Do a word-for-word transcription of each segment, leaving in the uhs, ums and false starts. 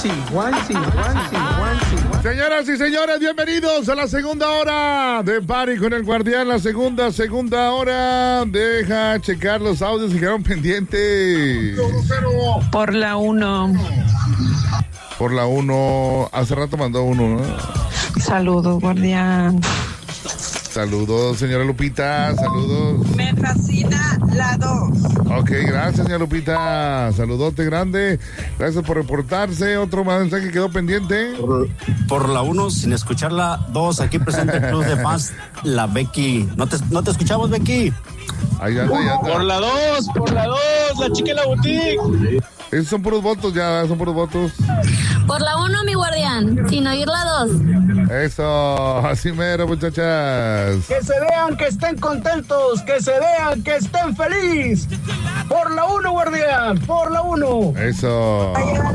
Juanchi, Juanchi, Juanchi, Juanchi. Señoras y señores, bienvenidos a la segunda hora de Party con el Guardián. La segunda, segunda hora. Deja checar los audios que quedaron pendientes. Por la uno. Por la uno. Hace rato mandó uno, ¿no? Saludos, Guardián. Saludos, señora Lupita. Saludos. Me fascina la dos. Ok, gracias, señora Lupita. Saludote grande. Gracias por reportarse. Otro mensaje que quedó pendiente. Por, por la uno, sin escuchar la dos, aquí presente el club de fans, la Becky. ¿No te, no te escuchamos, Becky? Ahí anda, ahí anda. Por la dos, por la dos, la chica en la boutique. Esos son puros votos ya, son puros votos. Por la uno, mi guardián, sin oír la dos. Eso, así mero, muchachas. Que se vean que estén contentos, que se vean que estén felices. Por la uno, guardián, por la uno. Eso.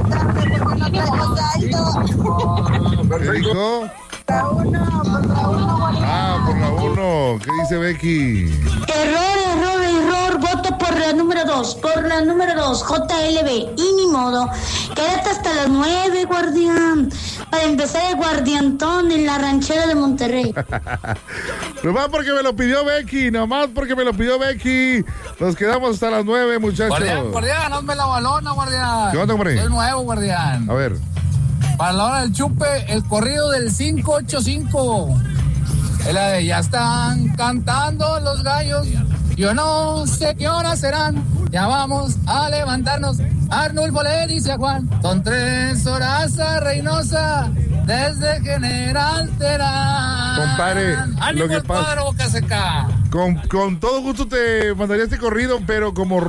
¿Qué dijo? La uno, por la uno, guardián. Ah, por la uno. ¿Qué dice Becky? Error, error, error, voto por la número dos, por la número dos, J L B, y ni modo. Quédate hasta las nueve, guardián, para empezar el guardiantón en la ranchera de Monterrey. Nomás porque me lo pidió Becky, nomás porque me lo pidió Becky. Nos quedamos hasta las nueve, muchachos. Guardián, guardián, hazme la balona, guardián. ¿Qué onda, hombre? Soy nuevo, guardián. A ver. Para la hora del chupe, el corrido del cinco ocho cinco. Es la de ya están cantando los gallos. Yo no sé qué horas serán. Ya vamos a levantarnos. Arnulfo le dice a Juan. Son tres horas a Reynosa. Desde General Terán. Compadre, ¡Ánimo, lo que el pasa. cuadro Boca Seca! Con, con todo gusto te mandaría este corrido, pero como